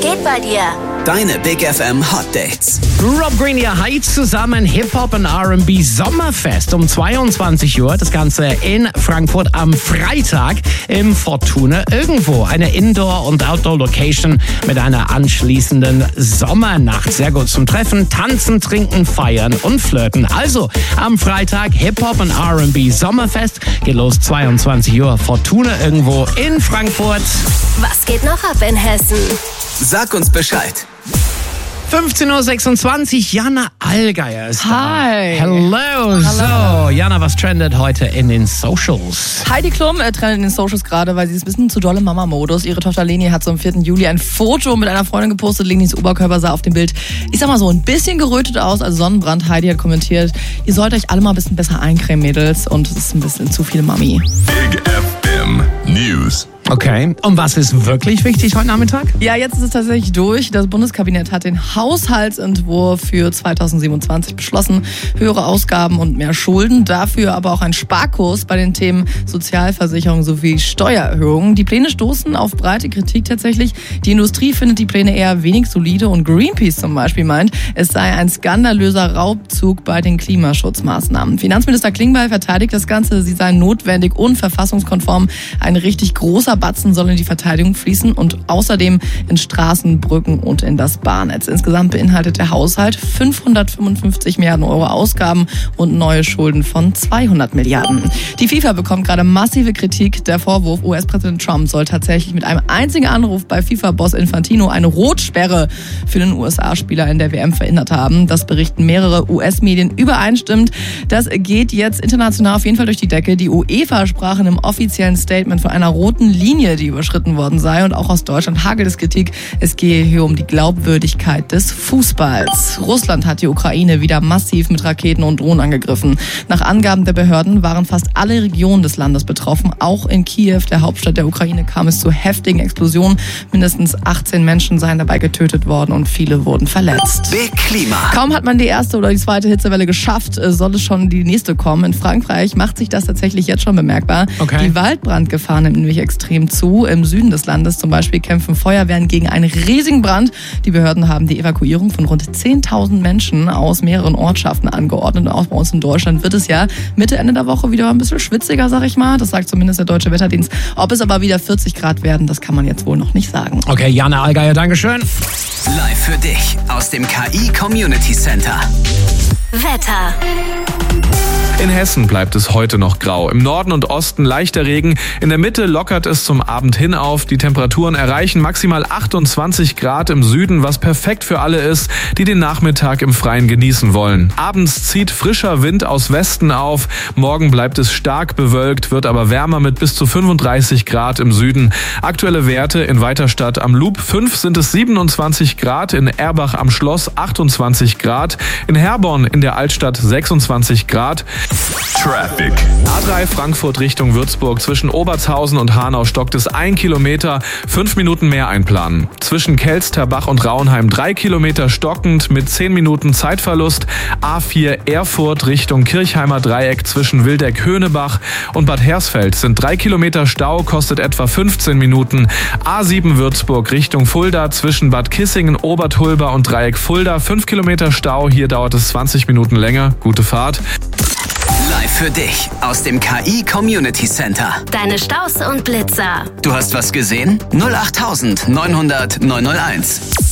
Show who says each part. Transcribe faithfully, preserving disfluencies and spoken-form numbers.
Speaker 1: geht bei dir?
Speaker 2: Deine Big F M Hot Dates.
Speaker 3: Rob Green, ihr Hi zusammen, Hip-Hop und R and B Sommerfest um zweiundzwanzig Uhr. Das Ganze in Frankfurt am Freitag im Fortuna irgendwo. Eine Indoor- und Outdoor-Location mit einer anschließenden Sommernacht. Sehr gut zum Treffen, tanzen, trinken, feiern und flirten. Also am Freitag Hip-Hop und R and B Sommerfest. Geht los zweiundzwanzig Uhr. Fortuna irgendwo in Frankfurt.
Speaker 1: Was geht noch ab in Hessen?
Speaker 2: Sag uns Bescheid.
Speaker 3: fünfzehn Uhr sechsundzwanzig, Jana Allgeier ist da.
Speaker 4: Hi.
Speaker 3: Hello. So, Jana, was trendet heute in den Socials?
Speaker 4: Heidi Klum äh, trendet in den Socials gerade, weil sie ist ein bisschen zu doll im Mama-Modus. Ihre Tochter Leni hat so am vierten Juli ein Foto mit einer Freundin gepostet. Lenis Oberkörper sah auf dem Bild, ich sag mal so, ein bisschen gerötet aus, also Sonnenbrand. Heidi hat kommentiert, ihr sollt euch alle mal ein bisschen besser eincremen, Mädels. Und es ist ein bisschen zu viel Mami.
Speaker 5: Big F M News.
Speaker 3: Okay, und was ist wirklich wichtig heute Nachmittag?
Speaker 4: Ja, jetzt ist es tatsächlich durch. Das Bundeskabinett hat den Haushaltsentwurf für zweitausendsiebenundzwanzig beschlossen. Höhere Ausgaben und mehr Schulden. Dafür aber auch ein Sparkurs bei den Themen Sozialversicherung sowie Steuererhöhungen. Die Pläne stoßen auf breite Kritik tatsächlich. Die Industrie findet die Pläne eher wenig solide und Greenpeace zum Beispiel meint, es sei ein skandalöser Raubzug bei den Klimaschutzmaßnahmen. Finanzminister Klingbeil verteidigt das Ganze. Sie seien notwendig und verfassungskonform. Ein richtig großer Batzen soll in die Verteidigung fließen und außerdem in Straßen, Brücken und in das Bahnnetz. Insgesamt beinhaltet der Haushalt fünfhundertfünfundfünfzig Milliarden Euro Ausgaben und neue Schulden von zweihundert Milliarden. Die FIFA bekommt gerade massive Kritik. Der Vorwurf, U S-Präsident Trump soll tatsächlich mit einem einzigen Anruf bei FIFA-Boss Infantino eine Rotsperre für den U S A-Spieler in der W M verhindert haben. Das berichten mehrere U S-Medien übereinstimmend. Das geht jetzt international auf jeden Fall durch die Decke. Die UEFA sprach in einem offiziellen Statement von einer roten Linie, die überschritten worden sei. Und auch aus Deutschland hagelt es Kritik. Es gehe hier um die Glaubwürdigkeit des Fußballs. Russland hat die Ukraine wieder massiv mit Raketen und Drohnen angegriffen. Nach Angaben der Behörden waren fast alle Regionen des Landes betroffen. Auch in Kiew, der Hauptstadt der Ukraine, kam es zu heftigen Explosionen. Mindestens achtzehn Menschen seien dabei getötet worden und viele wurden verletzt.
Speaker 2: Big Klima.
Speaker 4: Kaum hat man die erste oder die zweite Hitzewelle geschafft, soll es schon die nächste kommen. In Frankreich macht sich das tatsächlich jetzt schon bemerkbar.
Speaker 3: Okay.
Speaker 4: Die Waldbrandgefahr nimmt nämlich extrem zu. Im Süden des Landes zum Beispiel kämpfen Feuerwehren gegen einen riesigen Brand. Die Behörden haben die Evakuierung von rund zehntausend Menschen aus mehreren Ortschaften angeordnet. Und auch bei uns in Deutschland wird es ja Mitte, Ende der Woche wieder ein bisschen schwitziger, sag ich mal. Das sagt zumindest der Deutsche Wetterdienst. Ob es aber wieder vierzig Grad werden, das kann man jetzt wohl noch nicht sagen.
Speaker 3: Okay, Jana Allgeier, Dankeschön.
Speaker 2: Live für dich aus dem K I Community Center.
Speaker 1: Wetter.
Speaker 5: In Hessen bleibt es heute noch grau. Im Norden und Osten leichter Regen. In der Mitte lockert es zum Abend hin auf. Die Temperaturen erreichen maximal achtundzwanzig Grad im Süden, was perfekt für alle ist, die den Nachmittag im Freien genießen wollen. Abends zieht frischer Wind aus Westen auf. Morgen bleibt es stark bewölkt, wird aber wärmer mit bis zu fünfunddreißig Grad im Süden. Aktuelle Werte in Weiterstadt am Loop fünf sind es siebenundzwanzig Grad, in Erbach am Schloss achtundzwanzig Grad, in Herborn in der Altstadt sechsundzwanzig Grad. Traffic. A drei Frankfurt Richtung Würzburg. Zwischen Obertshausen und Hanau stockt es ein Kilometer. Fünf Minuten mehr einplanen. Zwischen Kelsterbach und Raunheim drei Kilometer stockend mit zehn Minuten Zeitverlust. A vier Erfurt Richtung Kirchheimer Dreieck zwischen Wildeck-Höhnebach und Bad Hersfeld sind drei Kilometer Stau, kostet etwa fünfzehn Minuten. A sieben Würzburg Richtung Fulda zwischen Bad Kissingen, Obertulba und Dreieck Fulda. fünf Kilometer Stau, hier dauert es zwanzig Minuten länger. Gute Fahrt.
Speaker 2: Live für dich aus dem K I Community Center.
Speaker 1: Deine Staus und Blitzer.
Speaker 2: Du hast was gesehen? null acht neunhundert neunhunderт neunhunderteins.